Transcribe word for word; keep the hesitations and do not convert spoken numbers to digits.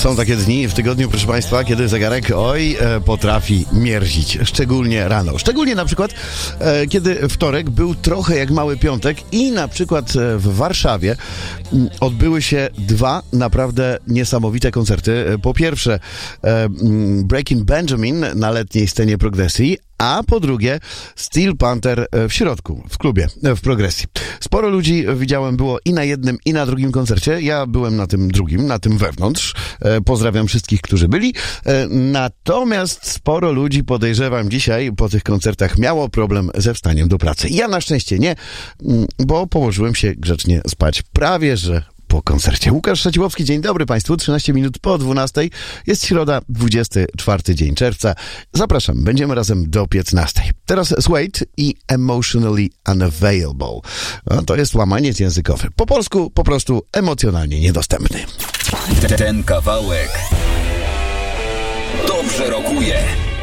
Są takie dni w tygodniu, proszę Państwa, kiedy zegarek, oj, e, potrafi mierzić, szczególnie rano. Szczególnie na przykład, e, kiedy wtorek był trochę jak mały piątek i na przykład e, w Warszawie m, odbyły się dwa naprawdę niesamowite koncerty. E, po pierwsze, e, Breaking Benjamin na letniej scenie Progresji, a po drugie Steel Panther w środku, w klubie, w Progresji. Sporo ludzi widziałem było i na jednym, i na drugim koncercie. Ja byłem na tym drugim, na tym wewnątrz. Pozdrawiam wszystkich, którzy byli. Natomiast sporo ludzi, podejrzewam, dzisiaj po tych koncertach miało problem ze wstaniem do pracy. Ja na szczęście nie, bo położyłem się grzecznie spać prawie, że po koncercie. Łukasz Szaciłowski, dzień dobry Państwu, trzynaście minut po dwunastej. Jest środa, dwudziesty czwarty dzień czerwca. Zapraszam, będziemy razem do piętnastej. Teraz Suede i Emotionally Unavailable. No, to jest łamaniec językowy. Po polsku po prostu emocjonalnie niedostępny. Ten kawałek dobrze rokuje.